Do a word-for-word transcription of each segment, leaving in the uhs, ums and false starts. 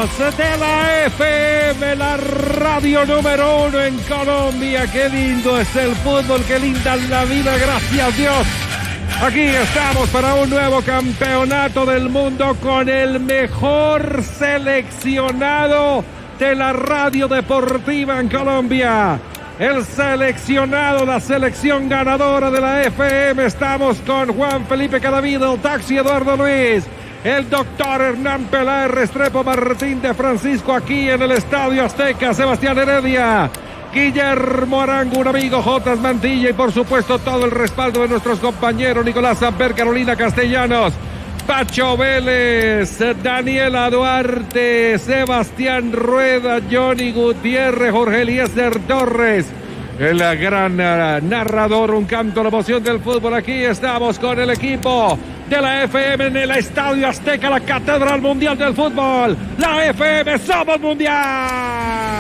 amigos de la F M, la radio número uno en Colombia. Qué lindo es el fútbol, qué linda es la vida, gracias a Dios. Aquí estamos para un nuevo campeonato del mundo con el mejor seleccionado de la radio deportiva en Colombia. El seleccionado, la selección ganadora de la F M. Estamos con Juan Felipe Cadavid, el Taxi Eduardo Luis, el doctor Hernán Peláez Restrepo Martín de Francisco, aquí en el Estadio Azteca, Sebastián Heredia, Guillermo Arango, un amigo, Jotas Mantilla, y por supuesto todo el respaldo de nuestros compañeros Nicolás Samper, Carolina Castellanos, Pacho Vélez, Daniela Duarte, Sebastián Rueda, Johnny Gutiérrez, Jorge Eliezer Torres, el gran narrador, un canto a la emoción del fútbol. Aquí estamos con el equipo de la F M en el Estadio Azteca, la Catedral Mundial del Fútbol. La F M, somos mundial.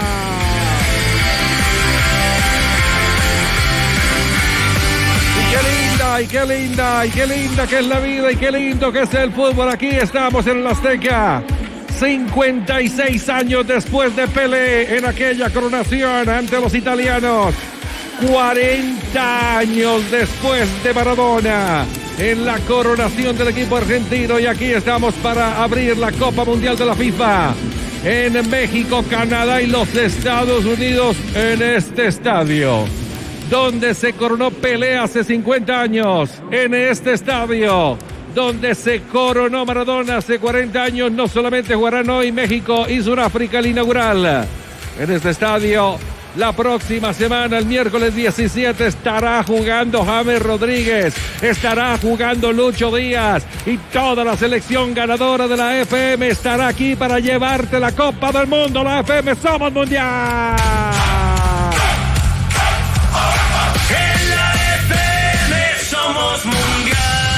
¡Qué linda, y qué linda, y qué linda que es la vida, y qué lindo que es el fútbol! Aquí estamos en el Azteca, cincuenta y seis años después de Pelé en aquella coronación ante los italianos, cuarenta años después de Maradona en la coronación del equipo argentino, y aquí estamos para abrir la Copa Mundial de la FIFA en México, Canadá y los Estados Unidos, en este estadio donde se coronó Pelé hace cincuenta años, en este estadio donde se coronó Maradona hace cuarenta años. No solamente jugarán hoy México y Sudáfrica el inaugural. En este estadio, la próxima semana, el miércoles diecisiete, estará jugando James Rodríguez, estará jugando Lucho Díaz, y toda la selección ganadora de la F M estará aquí para llevarte la Copa del Mundo. La F M, somos mundial. Somos mundial.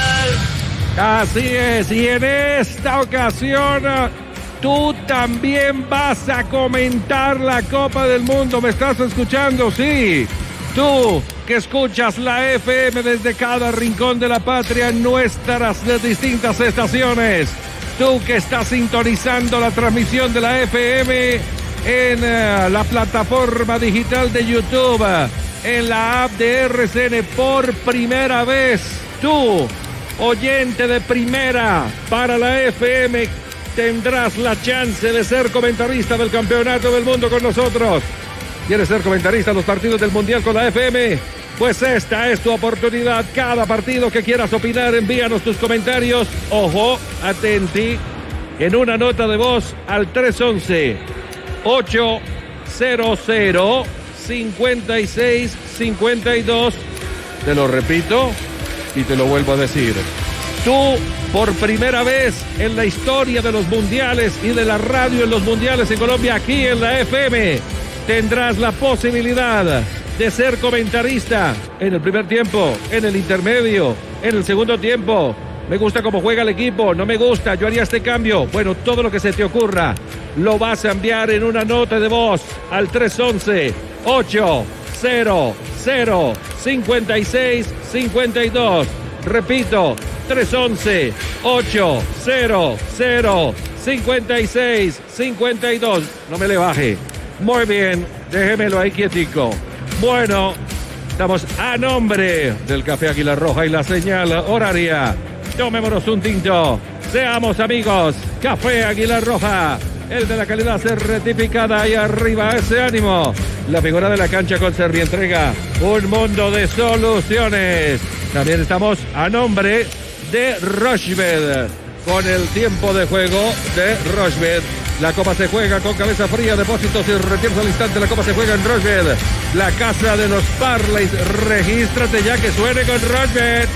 Así es, y en esta ocasión tú también vas a comentar la Copa del Mundo. ¿Me estás escuchando? Sí. Tú que escuchas la F M desde cada rincón de la patria en nuestras distintas estaciones. Tú que estás sintonizando la transmisión de la F M en uh, la plataforma digital de YouTube, en la app de R C N por primera vez. Tú, oyente de primera para la F M, tendrás la chance de ser comentarista del Campeonato del Mundo con nosotros. ¿Quieres ser comentarista en los partidos del Mundial con la F M? Pues esta es tu oportunidad. Cada partido que quieras opinar, envíanos tus comentarios. Ojo, atenti, en una nota de voz al tres once, ochocientos cincuenta y seis cincuenta y dos. Te lo repito y te lo vuelvo a decir. Tú, por primera vez en la historia de los mundiales y de la radio en los mundiales en Colombia, aquí en la F M, tendrás la posibilidad de ser comentarista en el primer tiempo, en el intermedio, en el segundo tiempo. Me gusta cómo juega el equipo, no me gusta, yo haría este cambio. Bueno, todo lo que se te ocurra lo vas a enviar en una nota de voz al tres once, ochocientos cincuenta y seis cincuenta y dos. Repito, tres once, ochocientos cincuenta y seis cincuenta y dos. No me le baje. Muy bien, déjemelo ahí quietico. Bueno, estamos a nombre del Café Águila Roja y la señal horaria. Tomémonos un tinto. Seamos amigos. Café Águila Roja, el de la calidad certificada. Ahí arriba, ese ánimo. La figura de la cancha con Servientrega, un mundo de soluciones. También estamos a nombre de Rochebet, con el tiempo de juego de Rochebet. La Copa se juega con cabeza fría, depósitos y retiros al instante. La Copa se juega en Rochebet, la casa de los parlays. Regístrate ya que suene con Rochebet.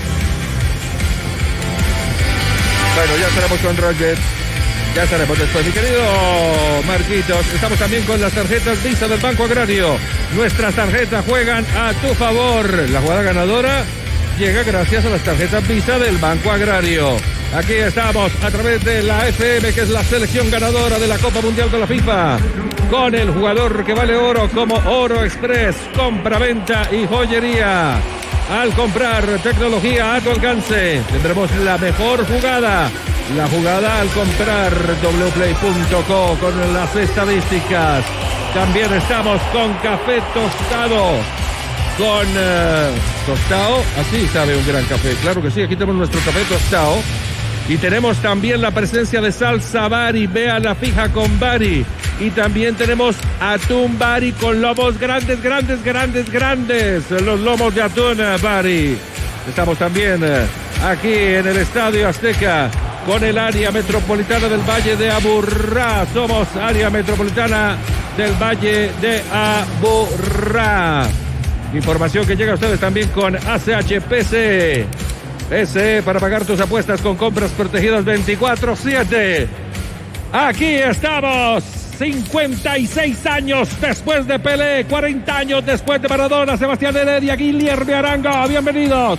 Bueno, ya estaremos con Rochebet. Ya estaremos después, mi querido Marquitos. Estamos también con las tarjetas Visa del Banco Agrario. Nuestras tarjetas juegan a tu favor. La jugada ganadora llega gracias a las tarjetas Visa del Banco Agrario. Aquí estamos a través de la F M, que es la selección ganadora de la Copa Mundial de la FIFA, con el jugador que vale oro como Oro Express. Compra, venta y joyería. Al comprar tecnología a tu alcance, tendremos la mejor jugada la jugada al comprar doble play punto co con las estadísticas. También estamos con café tostado. Con uh, tostado, así sabe un gran café. Claro que sí, aquí tenemos nuestro café tostado. Y tenemos también la presencia de salsa Bari, vea la fija con Bari. Y también tenemos atún Bari con lomos grandes, grandes, grandes, grandes. Los lomos de atún Bari. Estamos también uh, aquí en el Estadio Azteca con el área metropolitana del Valle de Aburrá. Somos área metropolitana del Valle de Aburrá. Información que llega a ustedes también con A C H P C. P C E para pagar tus apuestas con compras protegidas veinticuatro siete. Aquí estamos, cincuenta y seis años después de Pelé, cuarenta años después de Maradona, Sebastián Heredia, Guilherme Arango, bienvenidos.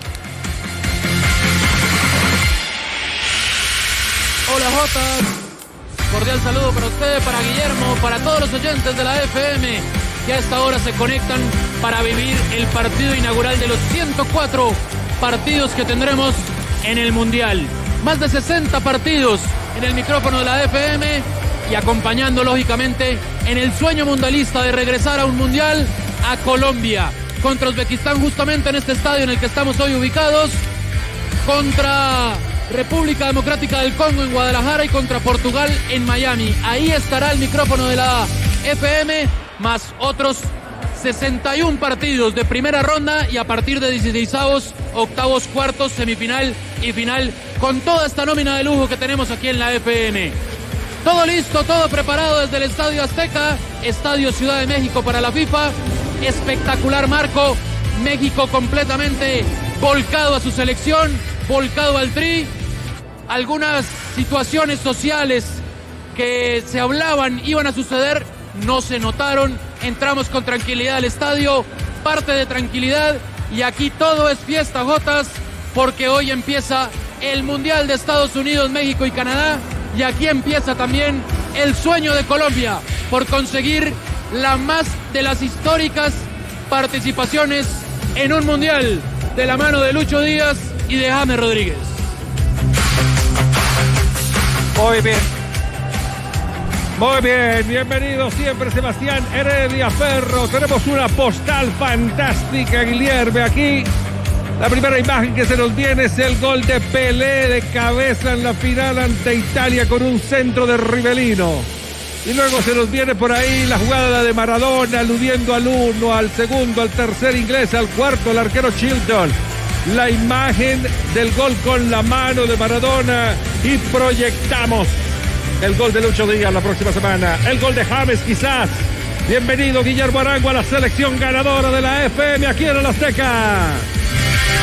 Hola Jotas, cordial saludo para ustedes, para Guillermo, para todos los oyentes de la F M que a esta hora se conectan para vivir el partido inaugural de los ciento cuatro partidos que tendremos en el Mundial. Más de sesenta partidos en el micrófono de la F M y acompañando lógicamente en el sueño mundialista de regresar a un Mundial a Colombia, contra Uzbekistán justamente en este estadio en el que estamos hoy ubicados, contra República Democrática del Congo en Guadalajara y contra Portugal en Miami. Ahí estará el micrófono de la F M, más otros sesenta y un partidos de primera ronda y a partir de dieciseisavos, octavos, cuartos, semifinal y final, con toda esta nómina de lujo que tenemos aquí en la F M. Todo listo, todo preparado desde el Estadio Azteca, Estadio Ciudad de México para la FIFA. Espectacular marco, México completamente volcado a su selección, volcado al Tri. Algunas situaciones sociales que se hablaban iban a suceder, no se notaron. Entramos con tranquilidad al estadio, parte de tranquilidad, y aquí todo es fiesta, Jotas, porque hoy empieza el Mundial de Estados Unidos, México y Canadá, y aquí empieza también el sueño de Colombia por conseguir la más de las históricas participaciones en un Mundial, de la mano de Lucho Díaz y de James Rodríguez. Muy bien. Muy bien, bienvenido siempre Sebastián Heredia Ferro. Tenemos una postal fantástica, Guilherme, aquí. La primera imagen que se nos viene es el gol de Pelé de cabeza en la final ante Italia con un centro de Rivelino. Y luego se nos viene por ahí la jugada de Maradona, aludiendo al uno, al segundo, al tercer inglés, al cuarto, al arquero Chilton. La imagen del gol con la mano de Maradona y proyectamos el gol de Lucho Díaz la próxima semana. El gol de James quizás. Bienvenido Guillermo Arango a la selección ganadora de la F M aquí en el Azteca.